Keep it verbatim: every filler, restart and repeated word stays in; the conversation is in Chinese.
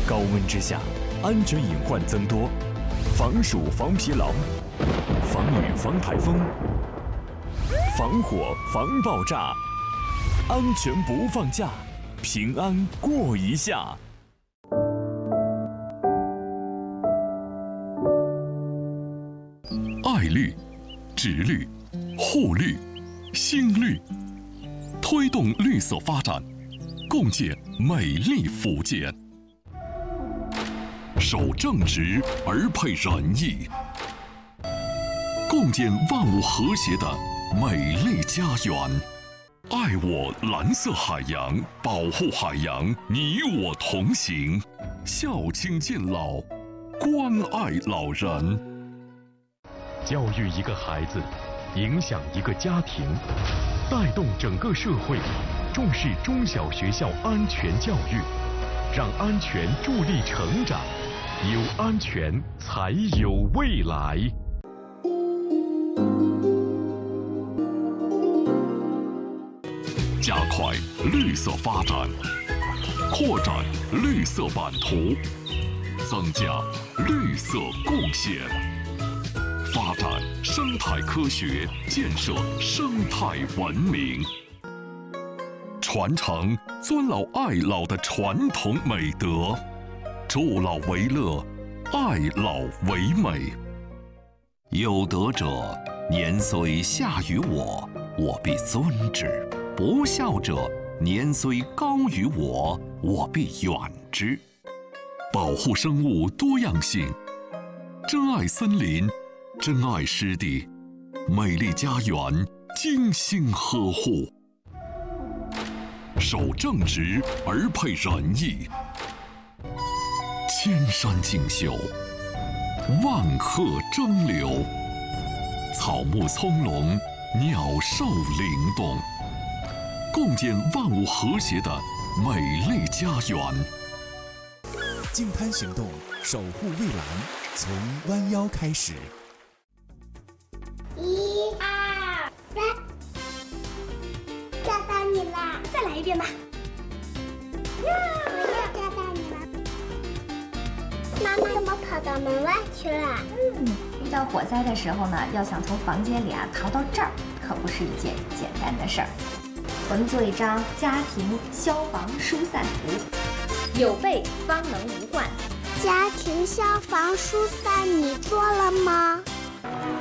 高温之下，安全隐患增多，防暑防疲劳，防雨防台风，防火防爆炸，安全不放假，平安过一下。 爱绿、植绿、护绿、新绿，推动绿色发展，共建美丽福建。守正直而配仁义，共建万物和谐的美丽家园。爱我蓝色海洋，保护海洋，你我同行。孝亲敬老，关爱老人。 教育一个孩子，影响一个家庭，带动整个社会，重视中小学校安全教育，让安全助力成长，有安全才有未来。 加快绿色发展，扩展绿色版图，增加绿色贡献，发展生态科学，建设生态文明，传承尊老爱老的传统美德，助老为乐，爱老为美。有德者，年虽下于我，我必尊之；不孝者，年虽高于我，我必远之。保护生物多样性，珍爱森林，珍爱湿地，美丽家园精心呵护。守正直而配仁义，千山竞秀，万壑争流，草木葱茏，鸟兽灵动，共建万物和谐的美丽家园。 净滩行动，守护蔚蓝，从弯腰开始。 一二三，抓到你了！再来一遍吧。呀，我又抓到你了。妈妈怎么跑到门外去了？ 嗯，遇到火灾的时候呢，要想从房间里啊逃到这儿，可不是一件简单的事儿。我们做一张家庭消防疏散图，有备方能无患。 家庭消防疏散你做了吗？